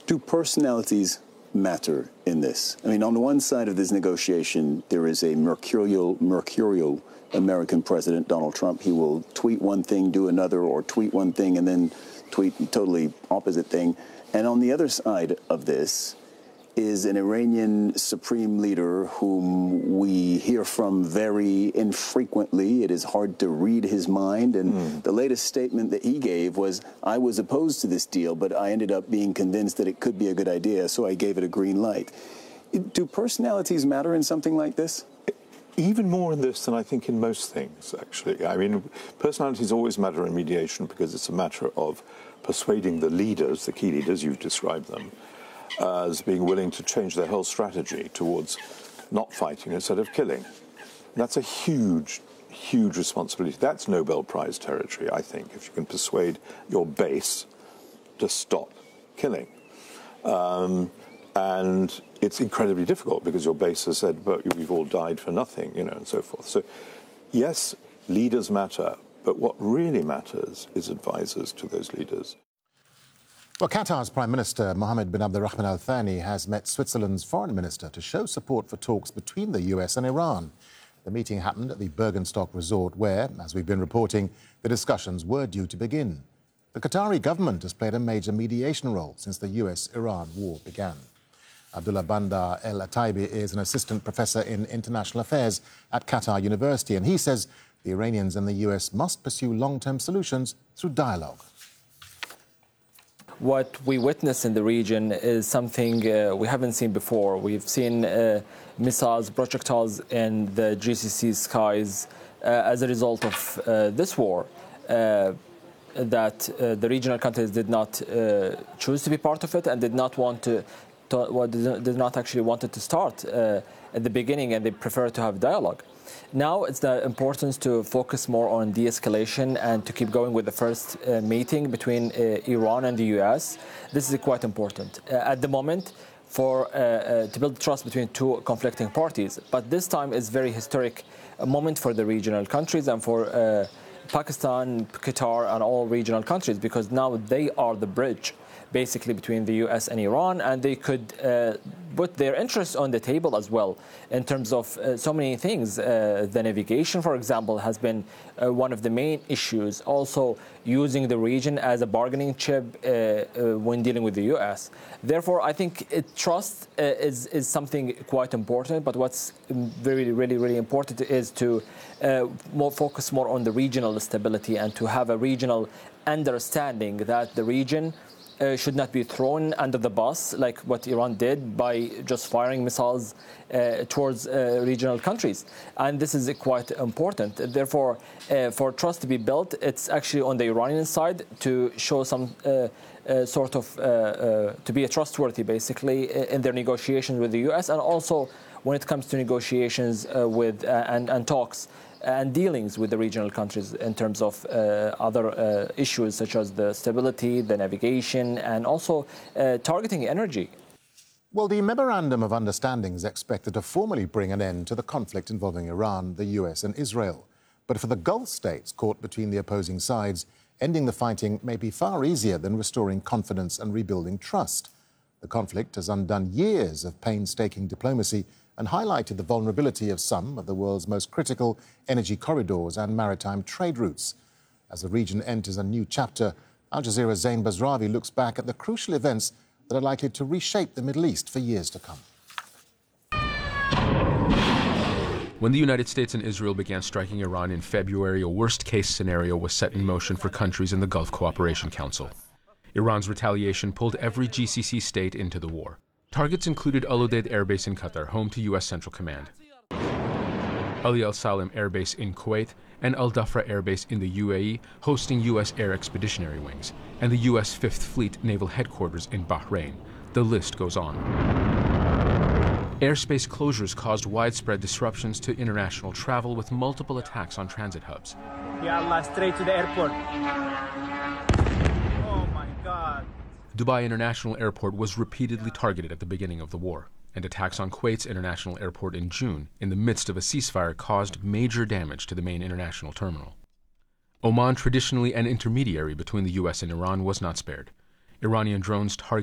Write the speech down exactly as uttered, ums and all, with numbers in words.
Do personalities matter in this? I mean, on the one side of this negotiation, there is a mercurial, mercurial American president, Donald Trump. He will tweet one thing, do another, or tweet one thing and then tweet a totally opposite thing. And on the other side of this is an Iranian supreme leader whom we hear from very infrequently. It is hard to read his mind. And mm. the latest statement that he gave was, I was opposed to this deal, but I ended up being convinced that it could be a good idea, so I gave it a green light. Do personalities matter in something like this? Even more in this than I think in most things, actually. I mean, personalities always matter in mediation because it's a matter of persuading the leaders, the key leaders, you've described them, as being willing to change their whole strategy towards not fighting instead of killing. And that's a huge, huge responsibility. That's Nobel Prize territory, I think, if you can persuade your base to stop killing. Um, and it's incredibly difficult because your base has said, but we've all died for nothing, you know, and so forth. So, yes, leaders matter, but what really matters is advisors to those leaders. Well, Qatar's Prime Minister Mohammed bin Abdulrahman Al Thani has met Switzerland's Foreign Minister to show support for talks between the U S and Iran. The meeting happened at the Bergenstock Resort where, as we've been reporting, the discussions were due to begin. The Qatari government has played a major mediation role since the U S Iran war began. Abdullah Bandar El Ataibi is an assistant professor in international affairs at Qatar University, and he says the Iranians and the U S must pursue long-term solutions through dialogue. What we witness in the region is something uh, we haven't seen before. We've seen uh, missiles, projectiles in the G C C skies uh, as a result of uh, this war. Uh, that uh, the regional countries did not uh, choose to be part of it and did not want to, to well, did not actually want it to start uh, at the beginning, and they prefer to have dialogue. Now it's the importance to focus more on de-escalation and to keep going with the first uh, meeting between uh, Iran and the U S. This is quite important uh, at the moment for uh, uh, to build trust between two conflicting parties. But this time is very historic a moment for the regional countries and for uh, Pakistan, Qatar, and all regional countries, because now they are the bridge basically between the U S and Iran, and they could uh, put their interests on the table as well in terms of uh, so many things. Uh, the navigation, for example, has been uh, one of the main issues. Also, using the region as a bargaining chip uh, uh, when dealing with the U S. Therefore, I think it, trust uh, is, is something quite important, but what's very, really, really important is to uh, more focus more on the regional stability and to have a regional understanding that the region Uh, should not be thrown under the bus like what Iran did by just firing missiles uh, towards uh, regional countries. And this is uh, quite important. Therefore, uh, for trust to be built, it's actually on the Iranian side to show some uh, uh, sort of, uh, uh, to be a trustworthy, basically, in their negotiations with the U S, and also when it comes to negotiations uh, with uh, and, and talks and dealings with the regional countries in terms of uh, other uh, issues such as the stability, the navigation, and also uh, targeting energy. Well, the Memorandum of Understanding is expected to formally bring an end to the conflict involving Iran, the U S and Israel. But for the Gulf states caught between the opposing sides, ending the fighting may be far easier than restoring confidence and rebuilding trust. The conflict has undone years of painstaking diplomacy and highlighted the vulnerability of some of the world's most critical energy corridors and maritime trade routes. As the region enters a new chapter, Al Jazeera's Zain Basrawi looks back at the crucial events that are likely to reshape the Middle East for years to come. When the United States and Israel began striking Iran in February, a worst-case scenario was set in motion for countries in the Gulf Cooperation Council. Iran's retaliation pulled every G C C state into the war. Targets included Al Udeid Air Base in Qatar, home to U S Central Command, Ali Al Salim Air Base in Kuwait, and Al Dhafra Air Base in the U A E, hosting U S Air Expeditionary Wings, and the U S Fifth Fleet Naval Headquarters in Bahrain. The list goes on. Airspace closures caused widespread disruptions to international travel, with multiple attacks on transit hubs. Ya Allah, straight to the airport. Oh my God. Dubai International Airport was repeatedly targeted at the beginning of the war, and attacks on Kuwait's International Airport in June, in the midst of a ceasefire, caused major damage to the main international terminal. Oman, traditionally an intermediary between the U S and Iran, was not spared. Iranian drones targeted